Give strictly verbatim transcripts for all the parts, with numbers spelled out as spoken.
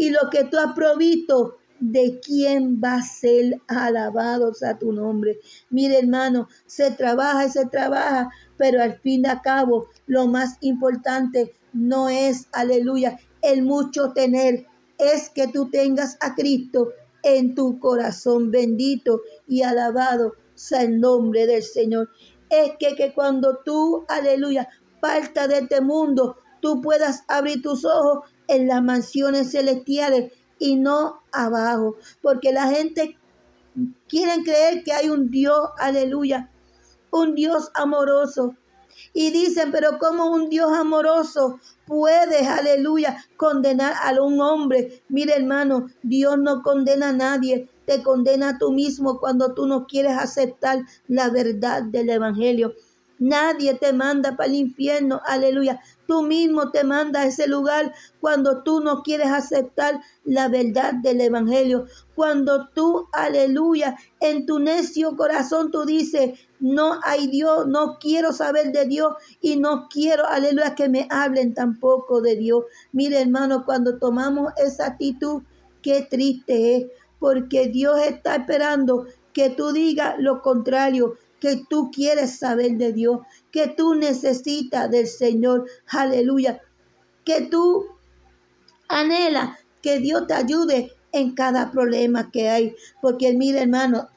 y lo que tú has provisto, ¿de quién va a ser alabado sea tu nombre? Mire, hermano, se trabaja y se trabaja, pero al fin y al cabo, lo más importante no es, aleluya, el mucho tener, es que tú tengas a Cristo en tu corazón. Bendito y alabado sea el nombre del Señor. Es que, que cuando tú, aleluya, partas de este mundo, tú puedas abrir tus ojos en las mansiones celestiales y no abajo, porque la gente quiere creer que hay un Dios, aleluya, un Dios amoroso. Y dicen, pero ¿cómo un Dios amoroso puede, aleluya, condenar a un hombre? Mire, hermano, Dios no condena a nadie, te condena a tú mismo cuando tú no quieres aceptar la verdad del evangelio. Nadie te manda para el infierno, aleluya. Tú mismo te mandas a ese lugar cuando tú no quieres aceptar la verdad del evangelio. Cuando tú, aleluya, en tu necio corazón tú dices, no hay Dios, no quiero saber de Dios y no quiero, aleluya, que me hablen tampoco de Dios. Mire, hermano, cuando tomamos esa actitud, qué triste es, porque Dios está esperando que tú digas lo contrario, que tú quieres saber de Dios, que tú necesitas del Señor, aleluya, que tú anhelas que Dios te ayude en cada problema que hay, porque mira, hermano,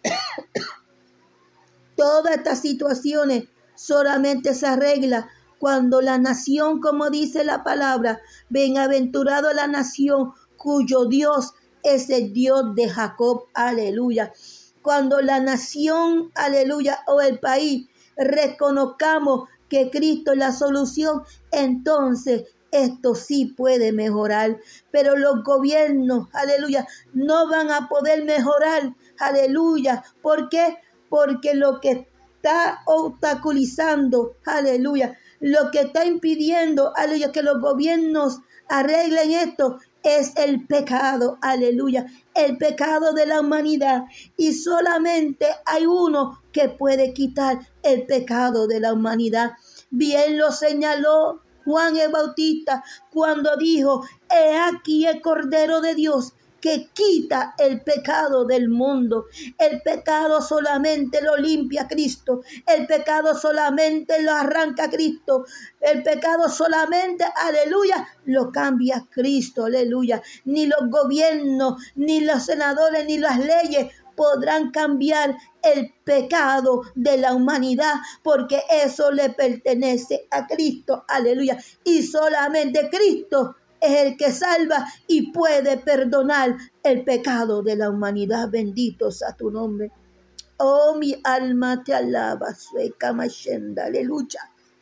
todas estas situaciones solamente se arregla cuando la nación, como dice la palabra, bienaventurado la nación cuyo Dios es el Dios de Jacob, aleluya. Cuando la nación, aleluya, o el país reconozcamos que Cristo es la solución, entonces esto sí puede mejorar. Pero los gobiernos, aleluya, no van a poder mejorar, aleluya. ¿Por qué? Porque lo que está obstaculizando, aleluya, lo que está impidiendo, aleluya, que los gobiernos arreglen esto, es el pecado, aleluya, el pecado de la humanidad. Y solamente hay uno que puede quitar el pecado de la humanidad. Bien lo señaló Juan el Bautista cuando dijo, he aquí el Cordero de Dios que quita el pecado del mundo. El pecado solamente lo limpia Cristo. El pecado solamente lo arranca Cristo. El pecado solamente, aleluya, lo cambia Cristo, aleluya. Ni los gobiernos, ni los senadores, ni las leyes podrán cambiar el pecado de la humanidad, porque eso le pertenece a Cristo, aleluya. Y solamente Cristo es el que salva y puede perdonar el pecado de la humanidad. Bendito sea tu nombre. Oh, mi alma te alaba, sueca machenda, aleluya.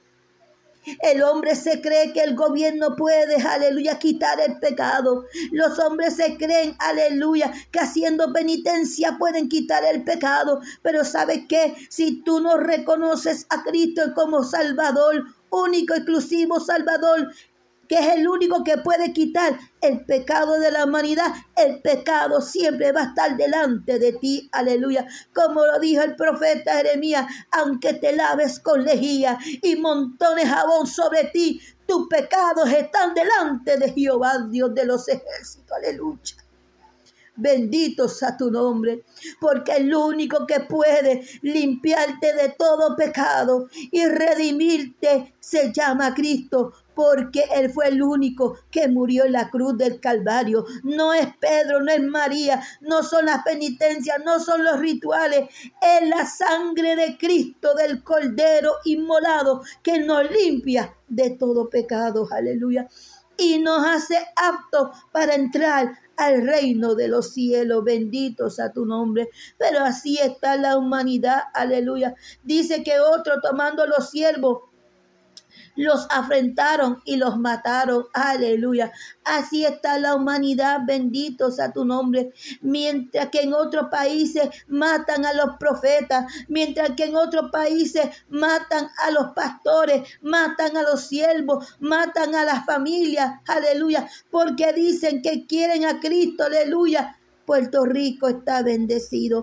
El hombre se cree que el gobierno puede, aleluya, quitar el pecado. Los hombres se creen, aleluya, que haciendo penitencia pueden quitar el pecado. Pero ¿sabes qué? Si tú no reconoces a Cristo como Salvador, único, exclusivo Salvador, que es el único que puede quitar el pecado de la humanidad, el pecado siempre va a estar delante de ti, aleluya. Como lo dijo el profeta Jeremías, aunque te laves con lejía y montones jabón sobre ti, tus pecados están delante de Jehová, Dios de los ejércitos, aleluya. Bendito sea tu nombre, porque el único que puede limpiarte de todo pecado y redimirte se llama Cristo, porque Él fue el único que murió en la cruz del Calvario. No es Pedro, no es María, no son las penitencias, no son los rituales, es la sangre de Cristo, del Cordero inmolado, que nos limpia de todo pecado, aleluya, y nos hace aptos para entrar al reino de los cielos. Bendito sea tu nombre. Pero así está la humanidad, aleluya. Dice que otros, tomando los siervos, los afrentaron y los mataron, aleluya. Así está la humanidad, bendito sea tu nombre. Mientras que en otros países matan a los profetas, mientras que en otros países matan a los pastores, matan a los siervos, matan a las familias, aleluya, porque dicen que quieren a Cristo, aleluya. Puerto Rico está bendecido.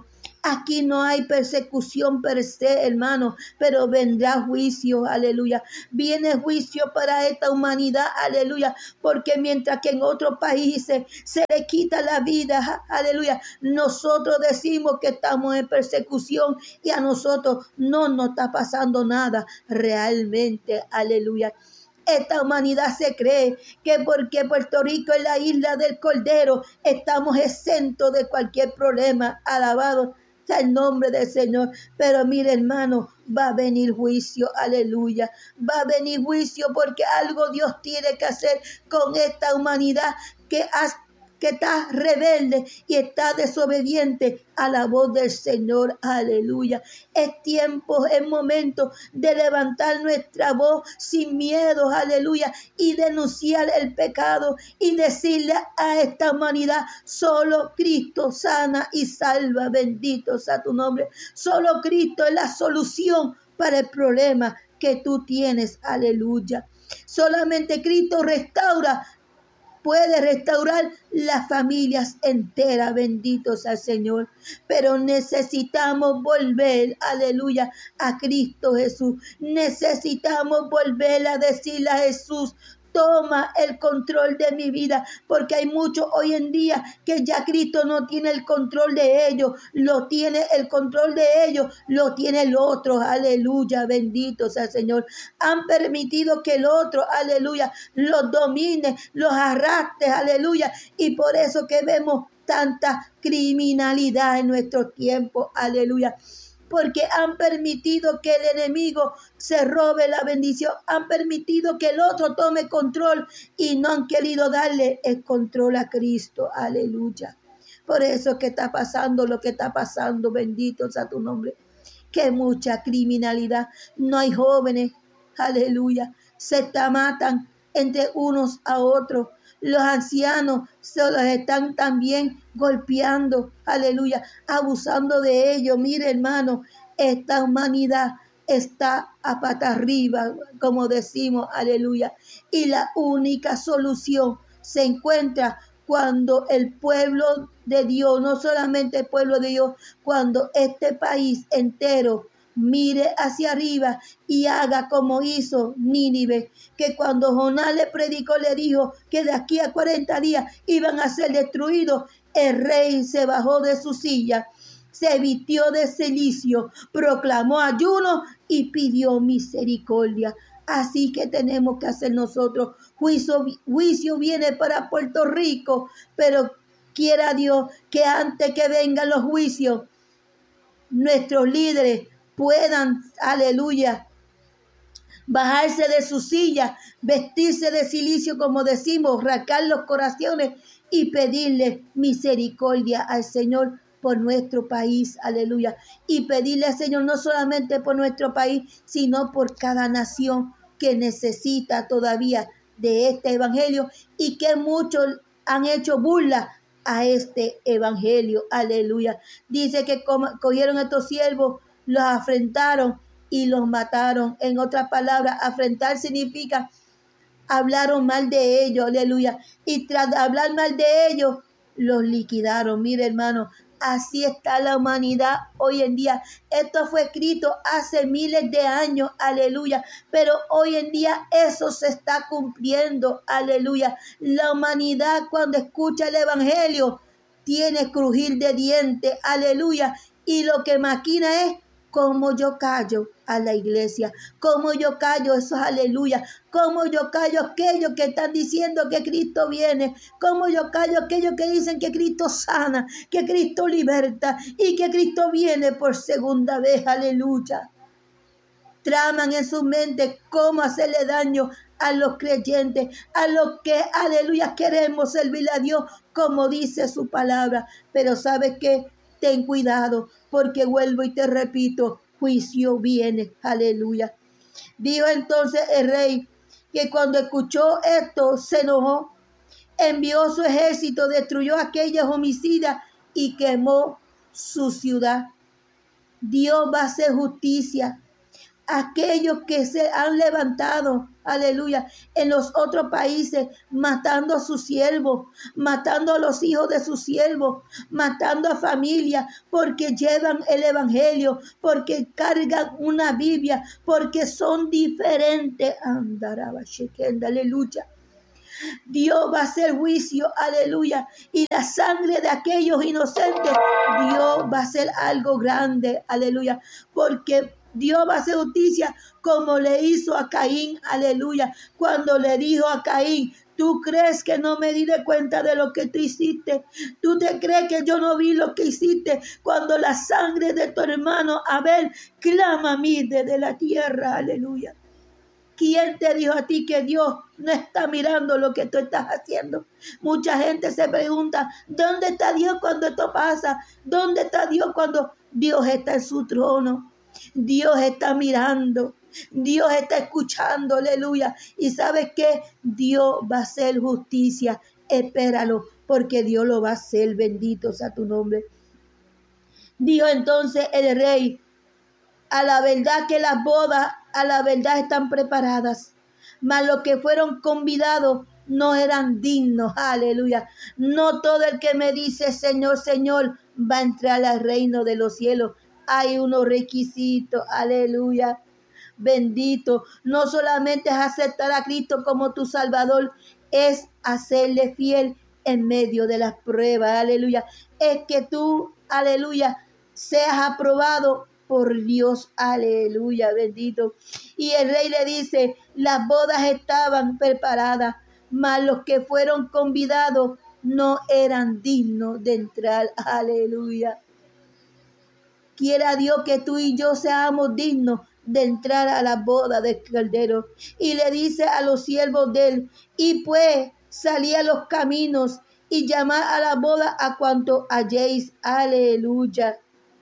Aquí no hay persecución per se, hermano, pero vendrá juicio, aleluya. Viene juicio para esta humanidad, aleluya, porque mientras que en otros países se le quita la vida, aleluya, nosotros decimos que estamos en persecución y a nosotros no nos está pasando nada realmente, aleluya. Esta humanidad se cree que porque Puerto Rico es la isla del Cordero, estamos exentos de cualquier problema. Alabado sea el nombre del Señor. Pero mire, hermano, va a venir juicio, aleluya. Va a venir juicio porque algo Dios tiene que hacer con esta humanidad que ha que está rebelde y está desobediente a la voz del Señor, aleluya. Es tiempo, es momento de levantar nuestra voz sin miedo, aleluya, y denunciar el pecado y decirle a esta humanidad, solo Cristo sana y salva, bendito sea tu nombre. Solo Cristo es la solución para el problema que tú tienes, aleluya. Solamente Cristo restaura, puede restaurar las familias enteras, bendito sea el Señor. Pero necesitamos volver, aleluya, a Cristo Jesús. Necesitamos volver a decirle a Jesús, toma el control de mi vida, porque hay muchos hoy en día que ya Cristo no tiene el control de ellos, lo tiene el control de ellos, lo tiene el otro, aleluya, bendito sea el Señor. Han permitido que el otro, aleluya, los domine, los arrastre, aleluya, y por eso que vemos tanta criminalidad en nuestro tiempo, aleluya. Porque han permitido que el enemigo se robe la bendición, han permitido que el otro tome control y no han querido darle el control a Cristo, aleluya. Por eso es que está pasando lo que está pasando, bendito sea tu nombre, que mucha criminalidad, no hay jóvenes, aleluya, se matan entre unos a otros. Los ancianos se los están también golpeando, aleluya, abusando de ellos. Mire, hermano, esta humanidad está a pata arriba, como decimos, aleluya. Y la única solución se encuentra cuando el pueblo de Dios, no solamente el pueblo de Dios, cuando este país entero mire hacia arriba y haga como hizo Nínive, que cuando Jonás le predicó, le dijo que de aquí a cuarenta días iban a ser destruidos. El rey se bajó de su silla, se vistió de cilicio, proclamó ayuno y pidió misericordia. Así que tenemos que hacer nosotros. Juicio, juicio viene para Puerto Rico, pero quiera Dios que antes que vengan los juicios, nuestros líderes puedan, aleluya, bajarse de su silla, vestirse de cilicio, como decimos, rascar los corazones y pedirle misericordia al Señor por nuestro país, aleluya. Y pedirle al Señor no solamente por nuestro país, sino por cada nación que necesita todavía de este evangelio y que muchos han hecho burla a este evangelio, aleluya. Dice que cogieron a estos siervos, los afrentaron y los mataron. En otras palabras, afrentar significa hablaron mal de ellos, aleluya. Y tras hablar mal de ellos, los liquidaron. Mire, hermano, así está la humanidad hoy en día. Esto fue escrito hace miles de años, aleluya. Pero hoy en día eso se está cumpliendo, aleluya. La humanidad, cuando escucha el evangelio, tiene crujir de dientes, aleluya. Y lo que maquina es cómo yo callo a la iglesia, cómo yo callo esos aleluya, cómo yo callo aquellos que están diciendo que Cristo viene, cómo yo callo aquellos que dicen que Cristo sana, que Cristo liberta y que Cristo viene por segunda vez, aleluya. Traman en su mente cómo hacerle daño a los creyentes, a los que, aleluya, queremos servirle a Dios como dice su palabra. Pero ¿sabes qué? Ten cuidado, porque vuelvo y te repito, juicio viene, aleluya. Dijo entonces el rey que cuando escuchó esto se enojó, envió su ejército, destruyó a aquellos homicidas y quemó su ciudad. Dios va a hacer justicia. Aquellos que se han levantado, aleluya, en los otros países, matando a sus siervos, matando a los hijos de sus siervos, matando a familias, porque llevan el evangelio, porque cargan una Biblia, porque son diferentes. Andaraba, aleluya. Dios va a hacer juicio, aleluya, y la sangre de aquellos inocentes, Dios va a hacer algo grande, aleluya, porque Dios va a hacer justicia como le hizo a Caín, aleluya, cuando le dijo a Caín: ¿tú crees que no me di de cuenta de lo que tú hiciste? ¿Tú te crees que yo no vi lo que hiciste cuando la sangre de tu hermano Abel clama a mí desde la tierra? Aleluya. ¿Quién te dijo a ti que Dios no está mirando lo que tú estás haciendo? Mucha gente se pregunta: ¿dónde está Dios cuando esto pasa? ¿Dónde está Dios cuando Dios está en su trono? Dios está mirando. Dios está escuchando, aleluya. Y ¿sabes qué? Dios va a hacer justicia. Espéralo, porque Dios lo va a hacer. Bendito sea tu nombre. Dijo entonces el rey: a la verdad que las bodas, a la verdad están preparadas, mas los que fueron convidados no eran dignos. Aleluya. No todo el que me dice Señor, Señor va a entrar al reino de los cielos. Hay unos requisitos. Aleluya. Bendito. No solamente es aceptar a Cristo como tu Salvador, es hacerle fiel en medio de las pruebas. Aleluya. Es que tú, aleluya, seas aprobado por Dios, aleluya, bendito. Y el rey le dice: las bodas estaban preparadas, mas los que fueron convidados no eran dignos de entrar, aleluya. Quiera Dios que tú y yo seamos dignos de entrar a la boda del Cordero. Y le dice a los siervos de él: y pues salí a los caminos y llamad a la boda a cuanto halléis, aleluya.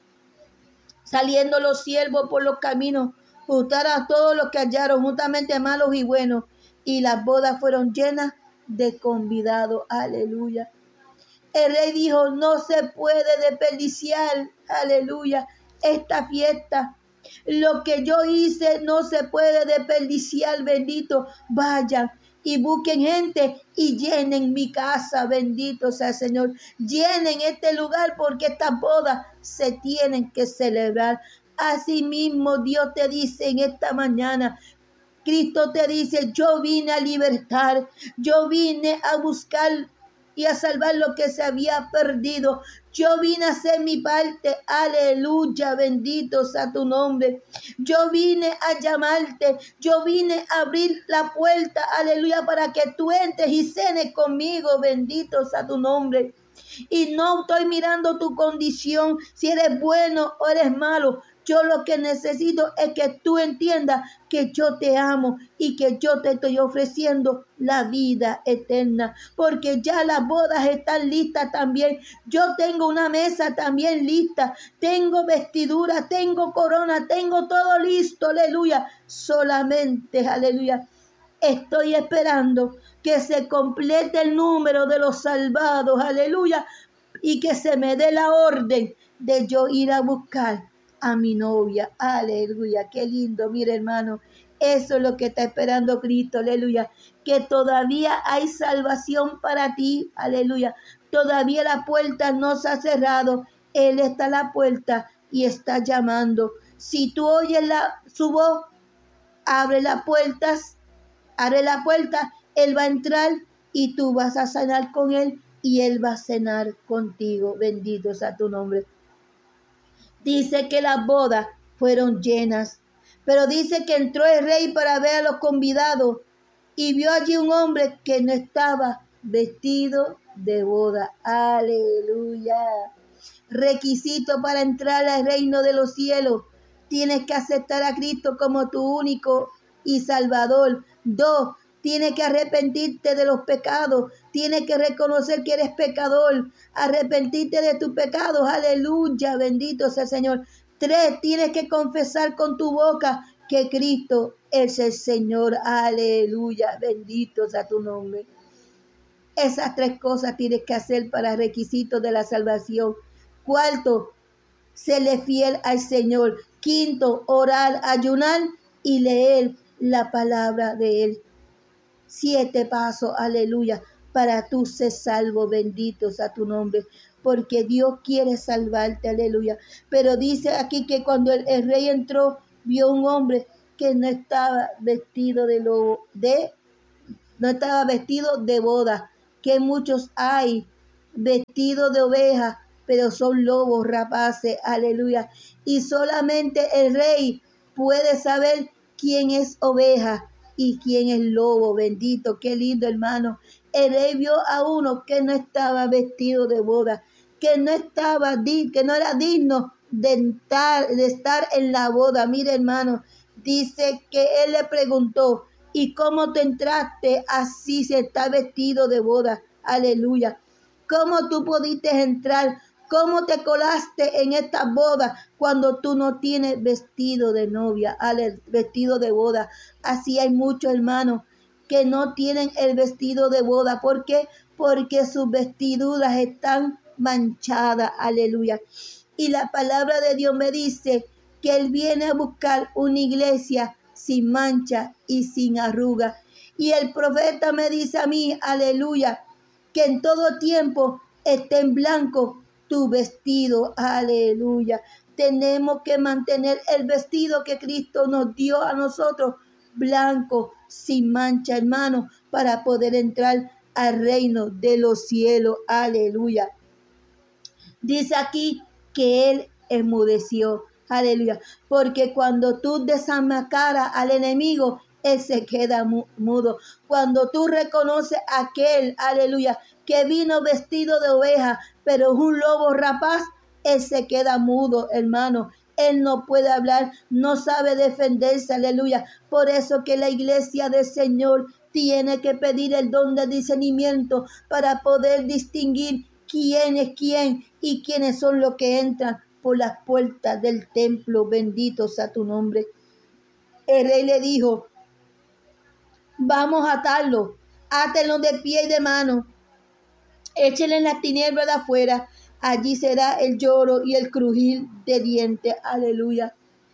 Saliendo los siervos por los caminos, juntaron a todos los que hallaron, juntamente malos y buenos, y las bodas fueron llenas de convidados. Aleluya. El rey dijo: no se puede desperdiciar, aleluya, esta fiesta. Lo que yo hice no se puede desperdiciar, bendito. Vayan y busquen gente y llenen mi casa, bendito sea el Señor. Llenen este lugar, porque estas bodas se tienen que celebrar. Asimismo, Dios te dice en esta mañana, Cristo te dice: yo vine a libertar, yo vine a buscar y a salvar lo que se había perdido. Yo vine a hacer mi parte, aleluya, bendito sea tu nombre. Yo vine a llamarte, yo vine a abrir la puerta, aleluya, para que tú entres y cenes conmigo, bendito sea tu nombre. Y no estoy mirando tu condición, si eres bueno o eres malo. Yo lo que necesito es que tú entiendas que yo te amo y que yo te estoy ofreciendo la vida eterna, porque ya las bodas están listas también. Yo tengo una mesa también lista, tengo vestidura, tengo corona, tengo todo listo, aleluya. Solamente, aleluya, estoy esperando que se complete el número de los salvados, aleluya, y que se me dé la orden de yo ir a buscar a mi novia, aleluya. Qué lindo, mire hermano, eso es lo que está esperando Cristo, aleluya, que todavía hay salvación para ti, aleluya. Todavía la puerta no se ha cerrado, Él está a la puerta y está llamando. Si tú oyes la, su voz, abre las puertas, abre la puerta, Él va a entrar y tú vas a cenar con Él y Él va a cenar contigo, bendito sea tu nombre. Dice que las bodas fueron llenas, pero dice que entró el rey para ver a los convidados y vio allí un hombre que no estaba vestido de boda. Aleluya. Requisito para entrar al reino de los cielos: tienes que aceptar a Cristo como tu único y Salvador. Dos, tienes que arrepentirte de los pecados. Tienes que reconocer que eres pecador. Arrepentirte de tus pecados. Aleluya. Bendito sea el Señor. Tres, tienes que confesar con tu boca que Cristo es el Señor. Aleluya. Bendito sea tu nombre. Esas tres cosas tienes que hacer para requisitos de la salvación. Cuarto, serle fiel al Señor. Quinto, orar, ayunar y leer la palabra de Él. Siete pasos, aleluya, para tú ser salvo, bendito sea tu nombre, porque Dios quiere salvarte, aleluya. Pero dice aquí que cuando el, el rey entró, vio un hombre que no estaba vestido de lobo, de, no estaba vestido de boda, que muchos hay vestidos de oveja, pero son lobos rapaces, aleluya. Y solamente el rey puede saber quién es oveja y quién es lobo, bendito, qué lindo, hermano. El rey vio a uno que no estaba vestido de boda, que no estaba, que no era digno de estar, de estar en la boda. Mire, hermano, dice que él le preguntó, ¿y cómo te entraste así si está vestido de boda? Aleluya. ¿Cómo tú pudiste entrar? ¿Cómo te colaste en esta boda cuando tú no tienes vestido de novia, ale, vestido de boda? Así hay muchos hermanos que no tienen el vestido de boda. ¿Por qué? Porque sus vestiduras están manchadas. Aleluya. Y la palabra de Dios me dice que Él viene a buscar una iglesia sin mancha y sin arruga. Y el profeta me dice a mí, aleluya, que en todo tiempo esté en blanco tu vestido, aleluya. Tenemos que mantener el vestido que Cristo nos dio a nosotros, blanco, sin mancha, hermano, para poder entrar al reino de los cielos, aleluya. Dice aquí que Él enmudeció, aleluya, porque cuando tú desenmascaras al enemigo, Él se queda mudo. Cuando tú reconoces a aquel, aleluya, que vino vestido de oveja, pero es un lobo rapaz, Él se queda mudo, hermano. Él no puede hablar, no sabe defenderse, aleluya. Por eso que la iglesia del Señor tiene que pedir el don de discernimiento para poder distinguir quién es quién y quiénes son los que entran por las puertas del templo. Bendito sea tu nombre. El rey le dijo, vamos a atarlo, átenlo de pie y de mano, échenle en las tinieblas de afuera, allí será el lloro y el crujir de dientes, aleluya.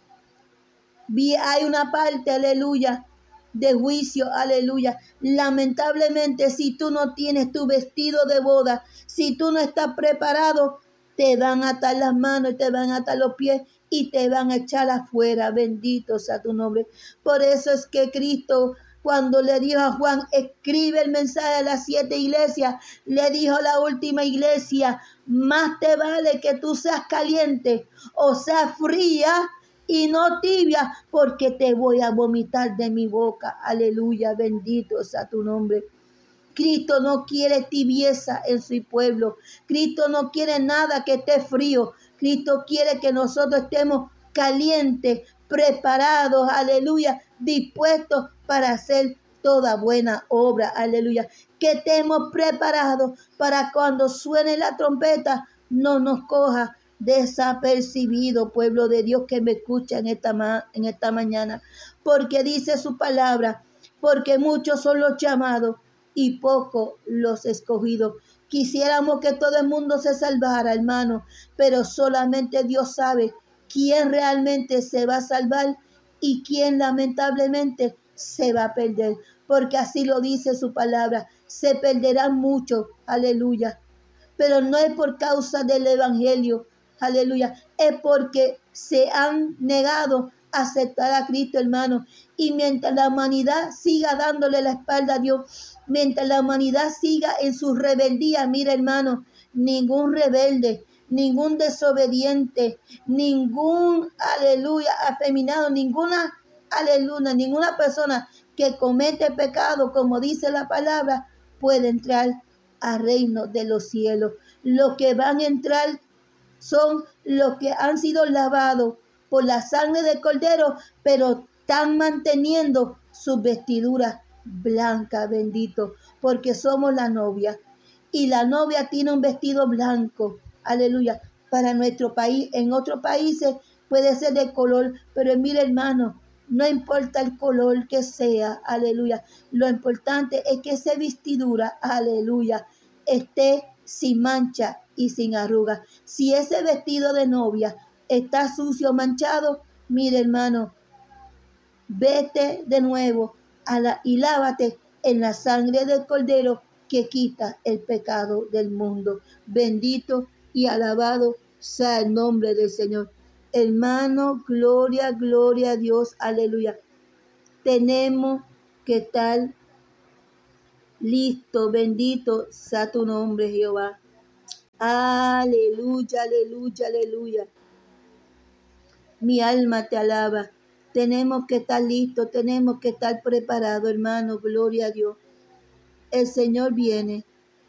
Vi, hay una parte, aleluya, de juicio, aleluya. Lamentablemente, si tú no tienes tu vestido de boda, si tú no estás preparado, te van a atar las manos, te van a atar los pies y te van a echar afuera. Bendito sea tu nombre. Por eso es que Cristo, cuando le dijo a Juan, escribe el mensaje a las siete iglesias, le dijo a la última iglesia, más te vale que tú seas caliente o seas fría y no tibia, porque te voy a vomitar de mi boca. Aleluya, bendito sea tu nombre. Cristo no quiere tibieza en su pueblo. Cristo no quiere nada que esté frío. Cristo quiere que nosotros estemos calientes, preparados, aleluya, dispuestos para hacer toda buena obra, aleluya. Que estemos preparados para cuando suene la trompeta, no nos coja desapercibido, pueblo de Dios que me escucha en esta, ma- en esta mañana. Porque dice su palabra, porque muchos son los llamados y pocos los escogidos. Quisiéramos que todo el mundo se salvara, hermano, pero solamente Dios sabe quién realmente se va a salvar y quién lamentablemente se va a perder, porque así lo dice su palabra, se perderán muchos, aleluya, pero no es por causa del evangelio, aleluya, es porque se han negado a aceptar a Cristo, hermano, y mientras la humanidad siga dándole la espalda a Dios, mientras la humanidad siga en su rebeldía, mira, hermano, ningún rebelde, ningún desobediente, ningún, aleluya, afeminado, ninguna, aleluya, ninguna persona que comete pecado, como dice la palabra, puede entrar al reino de los cielos. Los que van a entrar son los que han sido lavados por la sangre del Cordero, pero están manteniendo sus vestiduras blancas, bendito, porque somos la novia. Y la novia tiene un vestido blanco, aleluya, para nuestro país. En otros países puede ser de color, pero mira, hermano, no importa el color que sea, aleluya. Lo importante es que esa vestidura, aleluya, esté sin mancha y sin arruga. Si ese vestido de novia está sucio, manchado, mire, hermano, vete de nuevo a la, y lávate en la sangre del Cordero que quita el pecado del mundo. Bendito y alabado sea el nombre del Señor. Hermano, gloria, gloria a Dios, aleluya. Tenemos que estar listos, bendito sea tu nombre, Jehová. Aleluya, aleluya, aleluya. Mi alma te alaba. Tenemos que estar listos, tenemos que estar preparados, hermano, gloria a Dios. El Señor viene.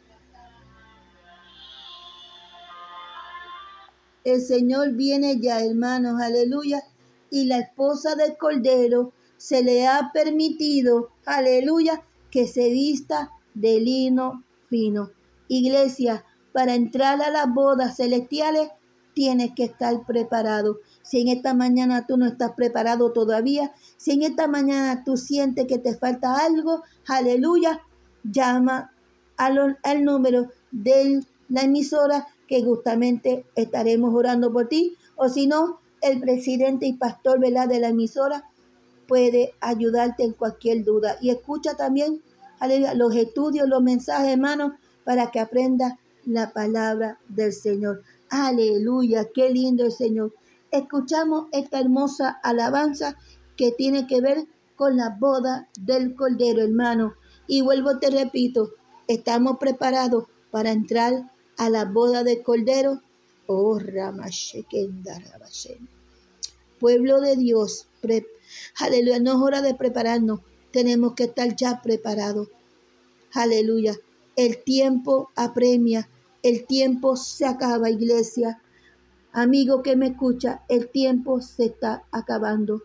El Señor viene ya, hermanos, aleluya. Y la esposa del Cordero se le ha permitido, aleluya, que se vista de lino fino. Iglesia, para entrar a las bodas celestiales, tienes que estar preparado. Si en esta mañana tú no estás preparado todavía, si en esta mañana tú sientes que te falta algo, aleluya, llama al, al número de la emisora que justamente estaremos orando por ti. O si no, el presidente y pastor, ¿verdad?, de la emisora puede ayudarte en cualquier duda. Y escucha también, aleluya, los estudios, los mensajes, hermanos, para que aprendas la palabra del Señor. Aleluya, qué lindo el Señor. Escuchamos esta hermosa alabanza que tiene que ver con la boda del Cordero, hermano. Y vuelvo, te repito, estamos preparados para entrar a la boda del Cordero. Oh, Ramashekenda Rabashen. Pueblo de Dios, pre- aleluya, no es hora de prepararnos, tenemos que estar ya preparados. Aleluya, el tiempo apremia, el tiempo se acaba, iglesia. Amigo que me escucha, el tiempo se está acabando.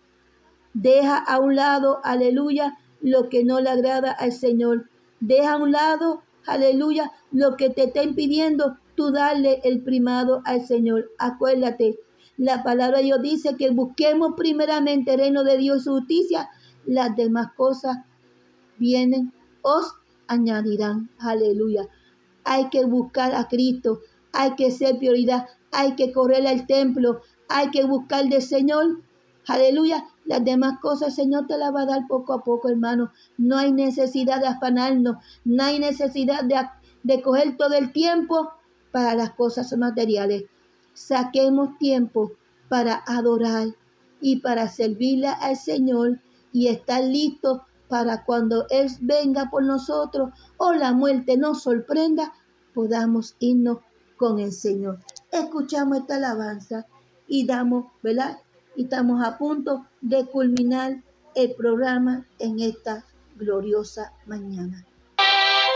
Deja a un lado, aleluya, lo que no le agrada al Señor. Deja a un lado, aleluya, lo que te está impidiendo tú darle el primado al Señor. Acuérdate, la palabra de Dios dice que busquemos primeramente el reino de Dios y su justicia. Las demás cosas vienen, os añadirán. Aleluya. Hay que buscar a Cristo, hay que ser prioridad, hay que correr al templo, hay que buscar del Señor. Aleluya. Las demás cosas el Señor te las va a dar poco a poco, hermano. No hay necesidad de afanarnos, no hay necesidad de, de coger todo el tiempo para las cosas materiales. Saquemos tiempo para adorar y para servirle al Señor y estar listos para cuando Él venga por nosotros o la muerte nos sorprenda, podamos irnos con el Señor. Escuchamos esta alabanza y damos, ¿verdad? Y estamos a punto de culminar el programa en esta gloriosa mañana.